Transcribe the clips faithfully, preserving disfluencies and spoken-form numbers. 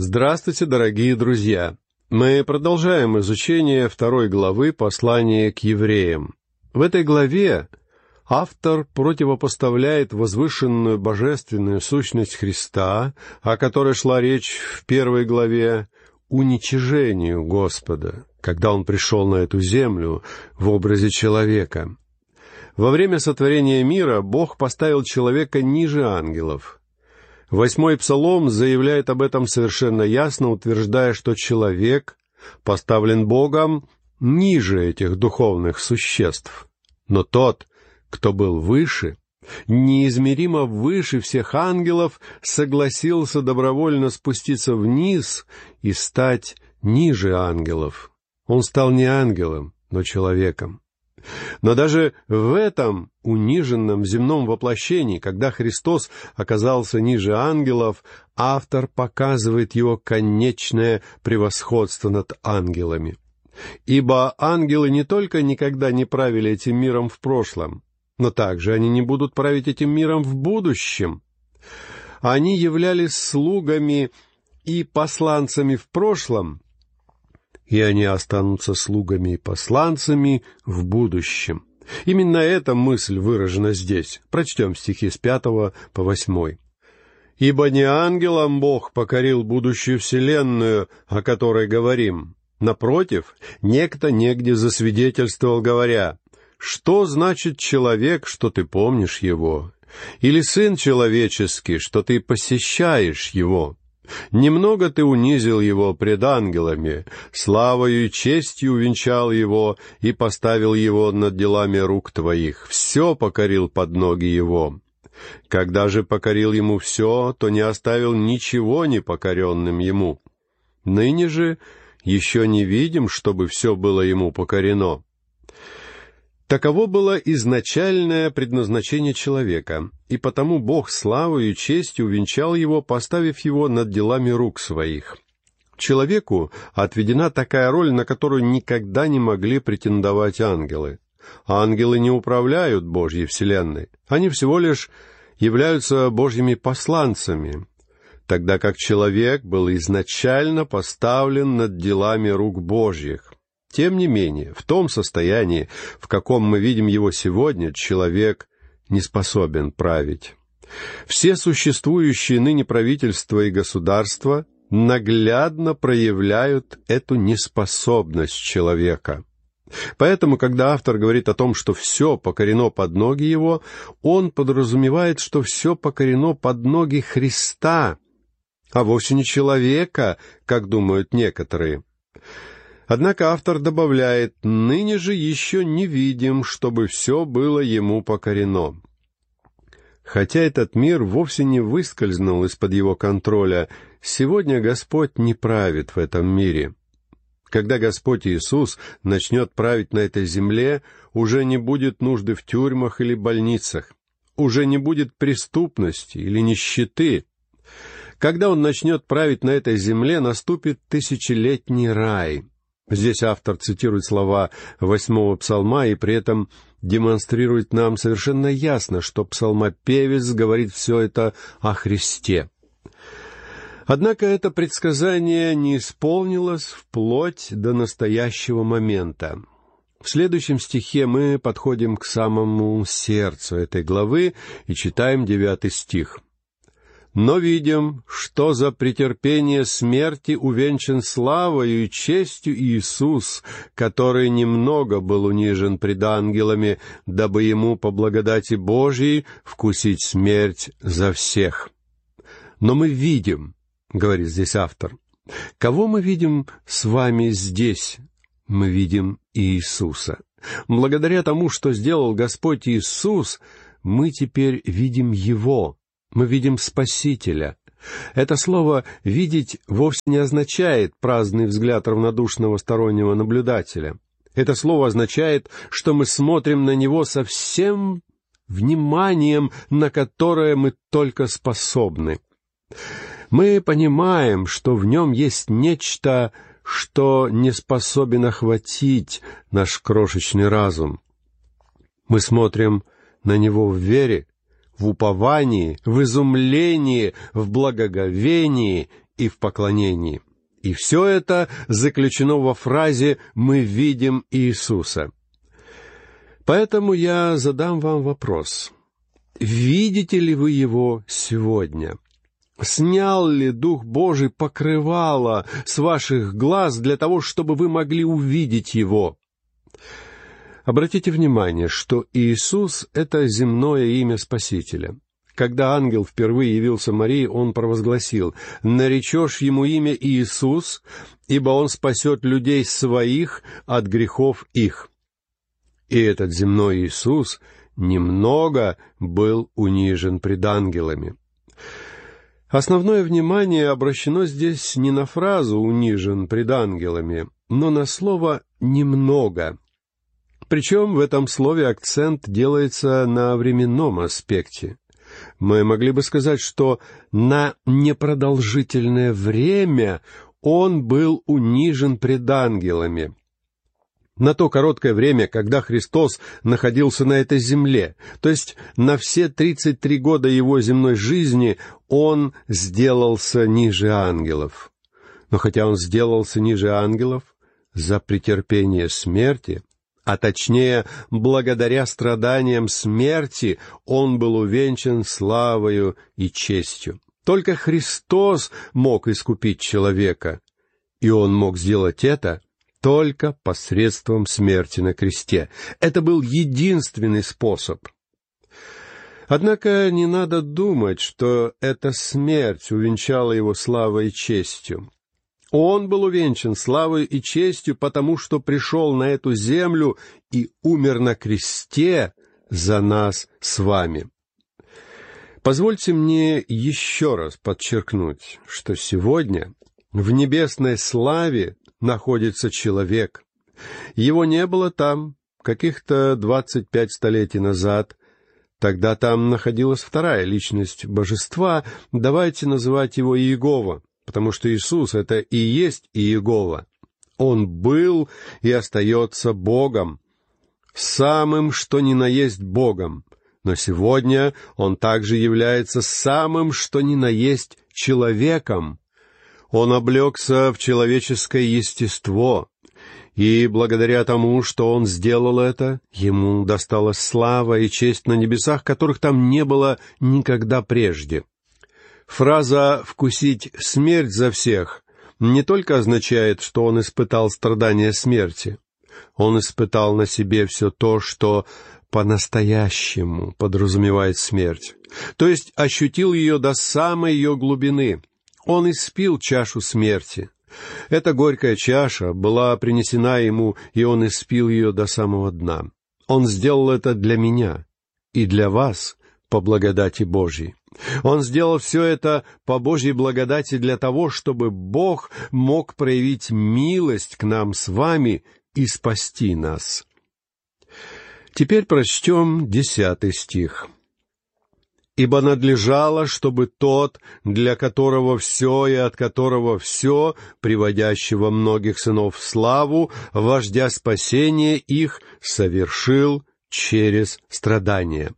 Здравствуйте, дорогие друзья! Мы продолжаем изучение второй главы послания к евреям. В этой главе автор противопоставляет возвышенную божественную сущность Христа, о которой шла речь в первой главе, уничижению Господа, когда Он пришел на эту землю в образе человека. Во время сотворения мира Бог поставил человека ниже ангелов. Восьмой псалом заявляет об этом совершенно ясно, утверждая, что человек поставлен Богом ниже этих духовных существ. Но тот, кто был выше, неизмеримо выше всех ангелов, согласился добровольно спуститься вниз и стать ниже ангелов. Он стал не ангелом, но человеком. Но даже в этом униженном земном воплощении, когда Христос оказался ниже ангелов, автор показывает его конечное превосходство над ангелами. Ибо ангелы не только никогда не правили этим миром в прошлом, но также они не будут править этим миром в будущем. Они являлись слугами и посланцами в прошлом, и они останутся слугами и посланцами в будущем. Именно эта мысль выражена здесь. Прочтем стихи с пятого по восьмой. «Ибо не ангелам Бог покорил будущую вселенную, о которой говорим. Напротив, некто негде засвидетельствовал, говоря: что значит человек, что ты помнишь его? Или сын человеческий, что ты посещаешь его? Немного ты унизил его пред ангелами, славою и честью увенчал его и поставил его над делами рук твоих, все покорил под ноги его. Когда же покорил ему все, то не оставил ничего непокоренным ему. Ныне же еще не видим, чтобы все было ему покорено». Таково было изначальное предназначение человека, и потому Бог славою и честью увенчал его, поставив его над делами рук своих. Человеку отведена такая роль, на которую никогда не могли претендовать ангелы. Ангелы не управляют Божьей вселенной, они всего лишь являются Божьими посланцами, тогда как человек был изначально поставлен над делами рук Божьих. Тем не менее, в том состоянии, в каком мы видим его сегодня, человек не способен править. Все существующие ныне правительства и государства наглядно проявляют эту неспособность человека. Поэтому, когда автор говорит о том, что все покорено под ноги его, он подразумевает, что все покорено под ноги Христа, а вовсе не человека, как думают некоторые. Однако автор добавляет: «Ныне же еще не видим, чтобы все было ему покорено». Хотя этот мир вовсе не выскользнул из-под его контроля, сегодня Господь не правит в этом мире. Когда Господь Иисус начнет править на этой земле, уже не будет нужды в тюрьмах или больницах, уже не будет преступности или нищеты. Когда Он начнет править на этой земле, наступит тысячелетний рай. Здесь автор цитирует слова восьмого псалма и при этом демонстрирует нам совершенно ясно, что псалмопевец говорит все это о Христе. Однако это предсказание не исполнилось вплоть до настоящего момента. В следующем стихе мы подходим к самому сердцу этой главы и читаем девятый стих. «Но видим, что за претерпение смерти увенчан славою и честью Иисус, который немного был унижен пред ангелами, дабы ему по благодати Божией вкусить смерть за всех». Но мы видим, говорит здесь автор, кого мы видим с вами здесь? Мы видим Иисуса. Благодаря тому, что сделал Господь Иисус, мы теперь видим Его. Мы видим Спасителя. Это слово «видеть» вовсе не означает праздный взгляд равнодушного стороннего наблюдателя. Это слово означает, что мы смотрим на Него со всем вниманием, на которое мы только способны. Мы понимаем, что в Нем есть нечто, что не способен охватить наш крошечный разум. Мы смотрим на Него в вере, в уповании, в изумлении, в благоговении и в поклонении. И все это заключено во фразе «Мы видим Иисуса». Поэтому я задам вам вопрос. Видите ли вы Его сегодня? Снял ли Дух Божий покрывало с ваших глаз для того, чтобы вы могли увидеть Его? Обратите внимание, что Иисус — это земное имя Спасителя. Когда ангел впервые явился Марии, он провозгласил: «Наречешь ему имя Иисус, ибо он спасет людей своих от грехов их». И этот земной Иисус немного был унижен пред ангелами. Основное внимание обращено здесь не на фразу «унижен пред ангелами», но на слово «немного». Причем в этом слове акцент делается на временном аспекте. Мы могли бы сказать, что на непродолжительное время он был унижен пред ангелами. На то короткое время, когда Христос находился на этой земле, то есть на все тридцать три года его земной жизни, он сделался ниже ангелов. Но хотя он сделался ниже ангелов, за претерпение смерти, а точнее, благодаря страданиям смерти, он был увенчан славою и честью. Только Христос мог искупить человека, и он мог сделать это только посредством смерти на кресте. Это был единственный способ. Однако не надо думать, что эта смерть увенчала его славой и честью. Он был увенчан славой и честью, потому что пришел на эту землю и умер на кресте за нас с вами. Позвольте мне еще раз подчеркнуть, что сегодня в небесной славе находится человек. Его не было там каких-то двадцать пять столетий назад. Тогда там находилась вторая личность божества, давайте называть его Иегова, потому что Иисус — это и есть Иегова. Он был и остается Богом, самым что ни на есть Богом, но сегодня Он также является самым что ни на есть человеком. Он облегся в человеческое естество, и благодаря тому, что Он сделал это, Ему досталась слава и честь на небесах, которых там не было никогда прежде. Фраза «вкусить смерть за всех» не только означает, что Он испытал страдания смерти. Он испытал на себе все то, что по-настоящему подразумевает смерть. То есть ощутил ее до самой ее глубины. Он испил чашу смерти. Эта горькая чаша была принесена Ему, и Он испил ее до самого дна. Он сделал это для меня и для вас по благодати Божьей. Он сделал все это по Божьей благодати для того, чтобы Бог мог проявить милость к нам с вами и спасти нас. Теперь прочтем десятый стих. «Ибо надлежало, чтобы тот, для которого все и от которого все, приводящего многих сынов в славу, вождя спасения их, совершил через страдания».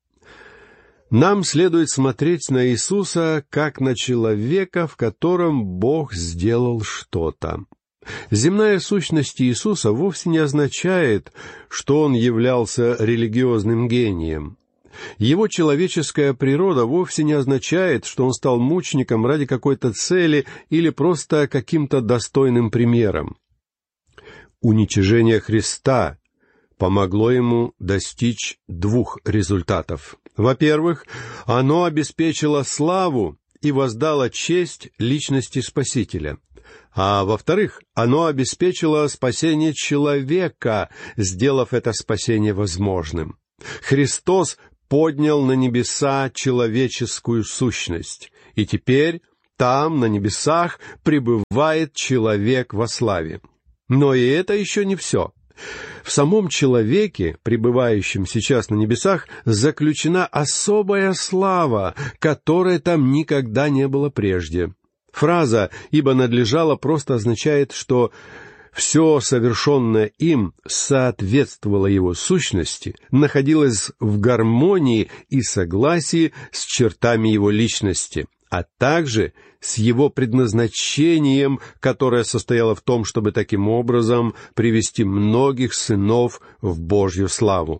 Нам следует смотреть на Иисуса как на человека, в котором Бог сделал что-то. Земная сущность Иисуса вовсе не означает, что Он являлся религиозным гением. Его человеческая природа вовсе не означает, что Он стал мучеником ради какой-то цели или просто каким-то достойным примером. Уничижение Христа помогло Ему достичь двух результатов. Во-первых, оно обеспечило славу и воздало честь личности Спасителя. А во-вторых, оно обеспечило спасение человека, сделав это спасение возможным. Христос поднял на небеса человеческую сущность, и теперь там, на небесах, пребывает человек во славе. Но и это еще не все. В самом человеке, пребывающем сейчас на небесах, заключена особая слава, которой там никогда не было прежде. Фраза «ибо надлежало» просто означает, что все совершенное им соответствовало его сущности, находилось в гармонии и согласии с чертами его личности. а также с его предназначением, которое состояло в том, чтобы таким образом привести многих сынов в Божью славу.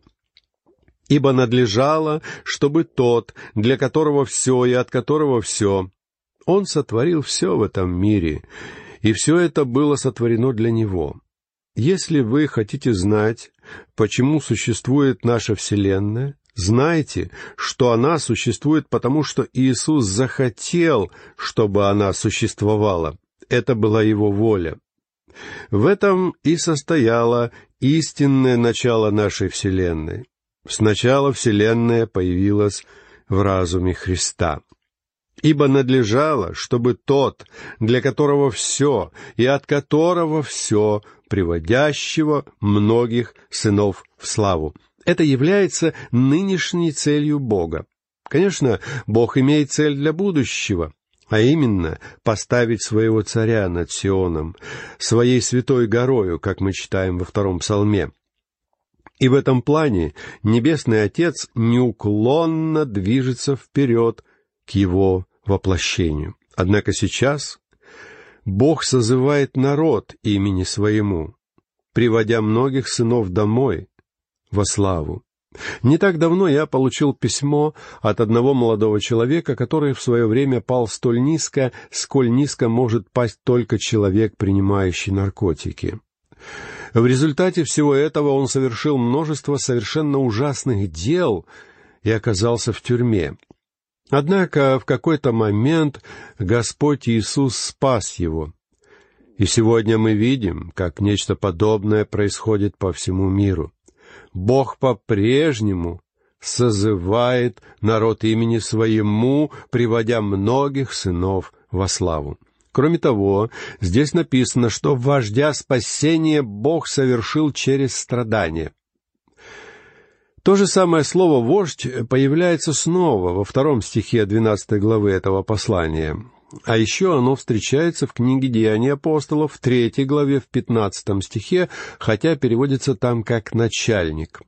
Ибо надлежало, чтобы тот, для которого все и от которого все, он сотворил все в этом мире, и все это было сотворено для него. Если вы хотите знать, почему существует наша Вселенная, знайте, что она существует потому, что Иисус захотел, чтобы она существовала. Это была Его воля. В этом и состояло истинное начало нашей Вселенной. Сначала Вселенная появилась в разуме Христа. Ибо надлежало, чтобы тот, для которого все и от которого все, приводящего многих сынов в славу. Это является нынешней целью Бога. Конечно, Бог имеет цель для будущего, а именно поставить своего царя над Сионом, своей святой горою, как мы читаем во втором псалме. И в этом плане Небесный Отец неуклонно движется вперед к Его воплощению. Однако сейчас Бог созывает народ имени Своему, приводя многих сынов домой во славу. Не так давно я получил письмо от одного молодого человека, который в свое время пал столь низко, сколь низко может пасть только человек, принимающий наркотики. В результате всего этого он совершил множество совершенно ужасных дел и оказался в тюрьме. Однако в какой-то момент Господь Иисус спас его. И сегодня мы видим, как нечто подобное происходит по всему миру. Бог по-прежнему созывает народ имени Своему, приводя многих сынов во славу. Кроме того, здесь написано, что вождя спасения Бог совершил через страдания. То же самое слово «вождь» появляется снова во втором стихе двенадцатой главы этого послания. А еще оно встречается в книге «Деяния апостолов» в третьей главе, в пятнадцатом стихе, хотя переводится там как «начальник».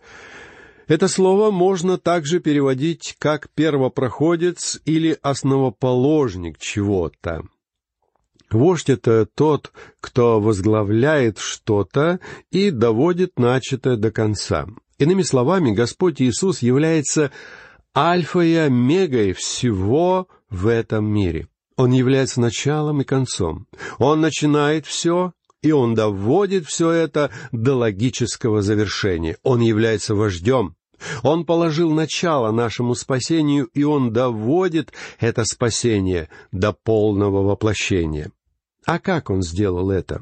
Это слово можно также переводить как «первопроходец» или «основоположник чего-то». Вождь — это тот, кто возглавляет что-то и доводит начатое до конца. Иными словами, Господь Иисус является альфой и омегой всего в этом мире. Он является началом и концом. Он начинает все, и Он доводит все это до логического завершения. Он является вождем. Он положил начало нашему спасению, и Он доводит это спасение до полного воплощения. А как Он сделал это?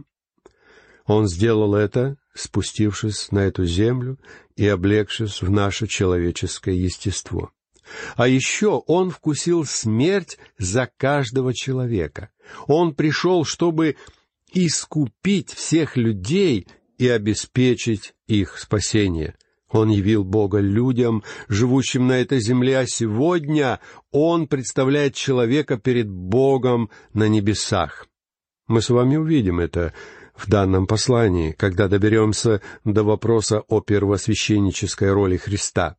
Он сделал это, спустившись на эту землю и облегшись в наше человеческое естество. А еще Он вкусил смерть за каждого человека. Он пришел, чтобы искупить всех людей и обеспечить их спасение. Он явил Бога людям, живущим на этой земле, а сегодня Он представляет человека перед Богом на небесах. Мы с вами увидим это в данном послании, когда доберемся до вопроса о первосвященнической роли Христа.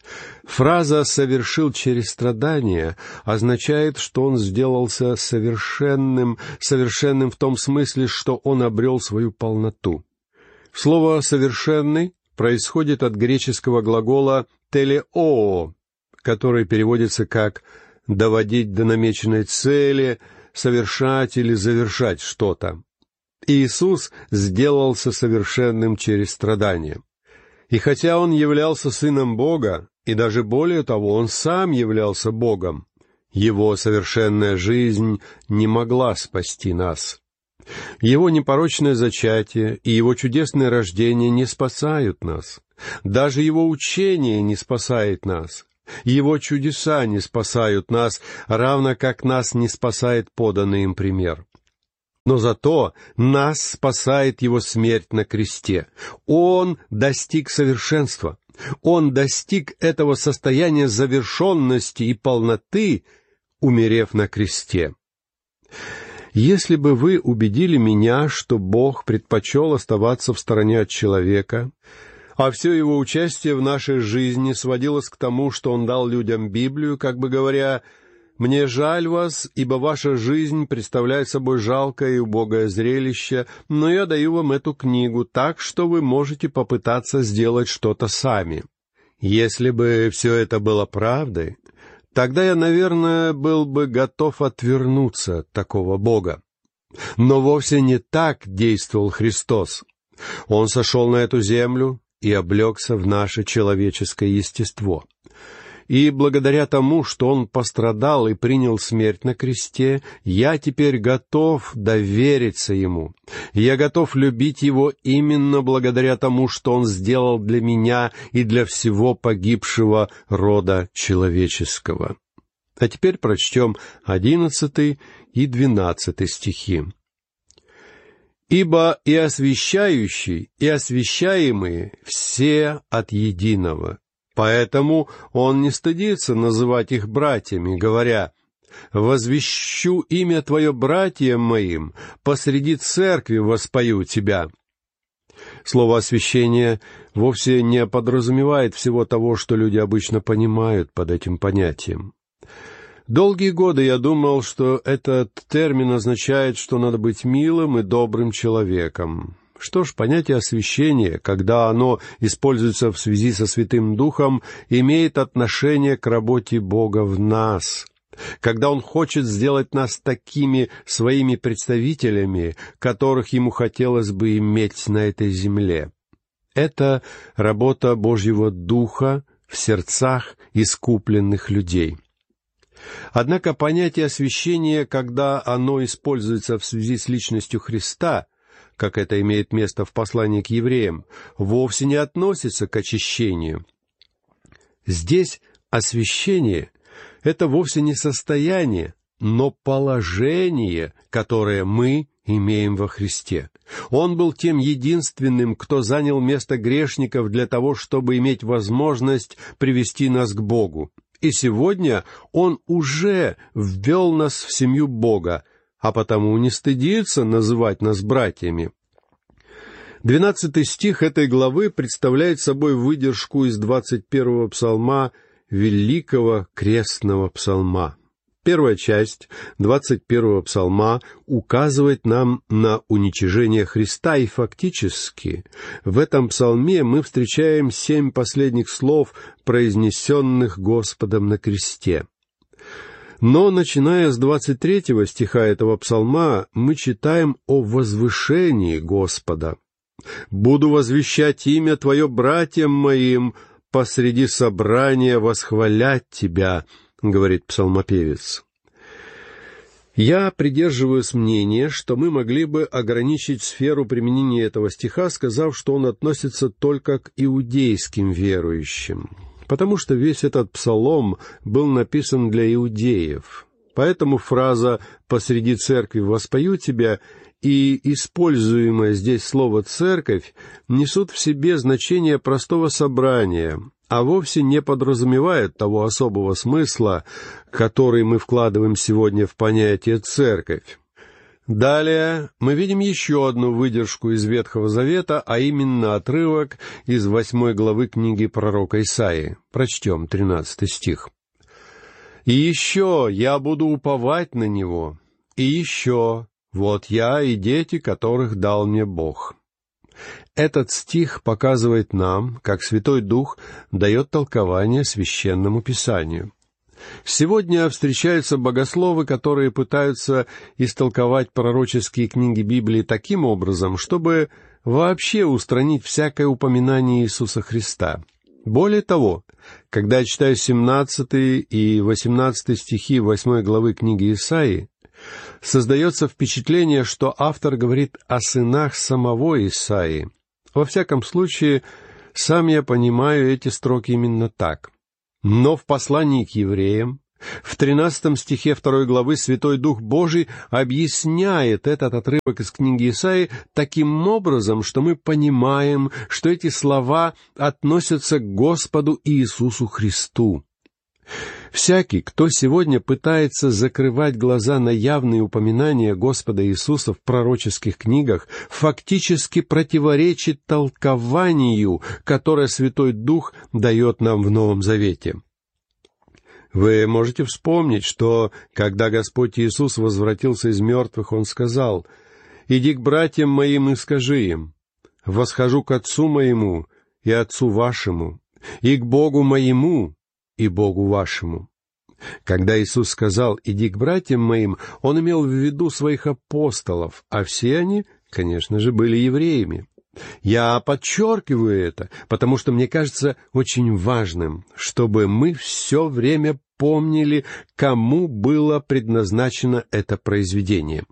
Фраза «совершил через страдания» означает, что Он сделался совершенным, совершенным в том смысле, что Он обрел свою полноту. Слово «совершенный» происходит от греческого глагола «телеоо», который переводится как «доводить до намеченной цели», «совершать» или «завершать что-то». Иисус сделался совершенным через страдания. И хотя Он являлся Сыном Бога, и даже более того, Он сам являлся Богом, Его совершенная жизнь не могла спасти нас. Его непорочное зачатие и Его чудесное рождение не спасают нас. Даже Его учение не спасает нас. Его чудеса не спасают нас, равно как нас не спасает поданный им пример. Но зато нас спасает Его смерть на кресте. Он достиг совершенства. Он достиг этого состояния завершенности и полноты, умерев на кресте. Если бы вы убедили меня, что Бог предпочел оставаться в стороне от человека, а все Его участие в нашей жизни сводилось к тому, что Он дал людям Библию, как бы говоря, Мне жаль вас, ибо ваша жизнь представляет собой жалкое и убогое зрелище, но я даю вам эту книгу так, что вы можете попытаться сделать что-то сами. Если бы все это было правдой, тогда я, наверное, был бы готов отвернуться от такого Бога. Но вовсе не так действовал Христос. Он сошел на эту землю и облегся в наше человеческое естество. И благодаря тому, что Он пострадал и принял смерть на кресте, я теперь готов довериться Ему. Я готов любить Его именно благодаря тому, что Он сделал для меня и для всего погибшего рода человеческого. А теперь прочтем одиннадцатый и двенадцатый стихи. «Ибо и освящающий, и освящаемые все от единого. Поэтому он не стыдится называть их братьями, говоря: «Возвещу имя Твое братьям моим, посреди церкви воспою Тебя». Слово «освящение» вовсе не подразумевает всего того, что люди обычно понимают под этим понятием. Долгие годы я думал, что этот термин означает, что надо быть милым и добрым человеком. Что ж, понятие освящения, когда оно используется в связи со Святым Духом, имеет отношение к работе Бога в нас, когда Он хочет сделать нас такими своими представителями, которых Ему хотелось бы иметь на этой земле. Это работа Божьего Духа в сердцах искупленных людей. Однако понятие освящения, когда оно используется в связи с личностью Христа, как это имеет место в послании к евреям, вовсе не относится к очищению. Здесь освящение — это вовсе не состояние, но положение, которое мы имеем во Христе. Он был тем единственным, кто занял место грешников для того, чтобы иметь возможность привести нас к Богу. И сегодня Он уже ввел нас в семью Бога, а потому не стыдится называть нас братьями. Двенадцатый стих этой главы представляет собой выдержку из двадцать первого псалма, великого крестного псалма. Первая часть двадцать первого псалма указывает нам на уничижение Христа, и фактически в этом псалме мы встречаем семь последних слов, произнесенных Господом на кресте. Но, начиная с двадцать третьего стиха этого псалма, мы читаем о возвышении Господа. «Буду возвещать имя Твое братьям моим, посреди собрания восхвалять Тебя», — говорит псалмопевец. Я придерживаюсь мнения, что мы могли бы ограничить сферу применения этого стиха, сказав, что он относится только к иудейским верующим, потому что весь этот псалом был написан для иудеев. Поэтому фраза «посреди церкви воспою Тебя» и используемое здесь слово «церковь» несут в себе значение простого собрания, а вовсе не подразумевают того особого смысла, который мы вкладываем сегодня в понятие «церковь». Далее мы видим еще одну выдержку из Ветхого Завета, а именно отрывок из восьмой главы книги пророка Исаии. Прочтем тринадцатый стих. «И еще я буду уповать на Него, и еще вот я и дети, которых дал мне Бог». Этот стих показывает нам, как Святой Дух дает толкование Священному Писанию. Сегодня встречаются богословы, которые пытаются истолковать пророческие книги Библии таким образом, чтобы вообще устранить всякое упоминание Иисуса Христа. Более того, когда я читаю семнадцатый и восемнадцатый стихи восьмой главы книги Исаии, создается впечатление, что автор говорит о сынах самого Исаии. Во всяком случае, сам я понимаю эти строки именно так. Но в послании к евреям, в тринадцатом стихе второй главы, Святой Дух Божий объясняет этот отрывок из книги Исаии таким образом, что мы понимаем, что эти слова относятся к Господу Иисусу Христу. Всякий, кто сегодня пытается закрывать глаза на явные упоминания Господа Иисуса в пророческих книгах, фактически противоречит толкованию, которое Святой Дух дает нам в Новом Завете. Вы можете вспомнить, что, когда Господь Иисус возвратился из мертвых, Он сказал: «Иди к братьям моим и скажи им: восхожу к Отцу моему и Отцу вашему, и к Богу моему и Богу вашему». Когда Иисус сказал «иди к братьям моим», Он имел в виду своих апостолов, а все они, конечно же, были евреями. Я подчеркиваю это, потому что мне кажется очень важным, чтобы мы все время помнили, кому было предназначено это произведение.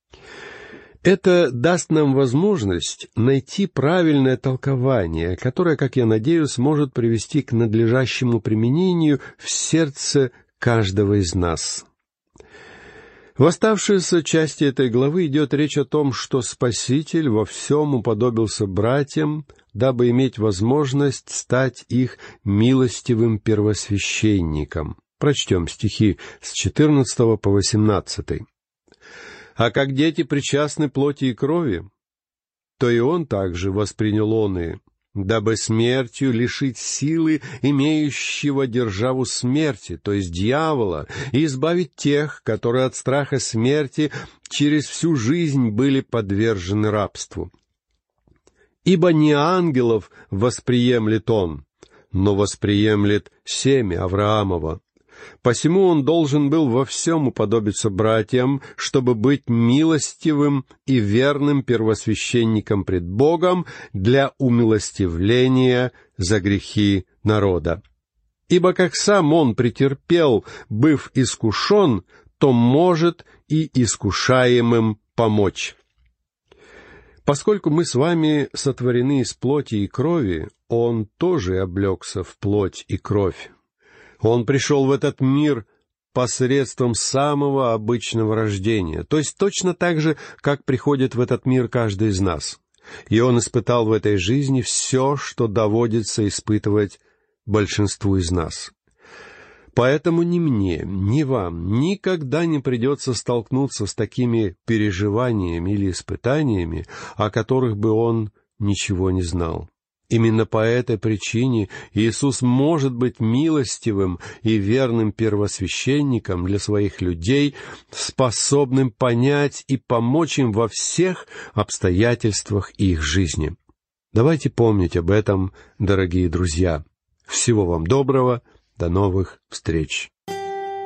Это даст нам возможность найти правильное толкование, которое, как я надеюсь, может привести к надлежащему применению в сердце каждого из нас. В оставшейся части этой главы идет речь о том, что Спаситель во всем уподобился братьям, дабы иметь возможность стать их милостивым первосвященником. Прочтем стихи с четырнадцатого по восемнадцатый. «А как дети причастны плоти и крови, то и он также воспринял оные, дабы смертью лишить силы имеющего державу смерти, то есть дьявола, и избавить тех, которые от страха смерти через всю жизнь были подвержены рабству. Ибо не ангелов восприемлет он, но восприемлет семя Авраамова. Посему он должен был во всем уподобиться братьям, чтобы быть милостивым и верным первосвященником пред Богом для умилостивления за грехи народа. Ибо как сам он претерпел, быв искушен, то может и искушаемым помочь». Поскольку мы с вами сотворены из плоти и крови, он тоже облегся в плоть и кровь. Он пришел в этот мир посредством самого обычного рождения, то есть точно так же, как приходит в этот мир каждый из нас. И он испытал в этой жизни все, что доводится испытывать большинству из нас. Поэтому ни мне, ни вам никогда не придется столкнуться с такими переживаниями или испытаниями, о которых бы он ничего не знал. Именно по этой причине Иисус может быть милостивым и верным первосвященником для своих людей, способным понять и помочь им во всех обстоятельствах их жизни. Давайте помнить об этом, дорогие друзья. Всего вам доброго, до новых встреч.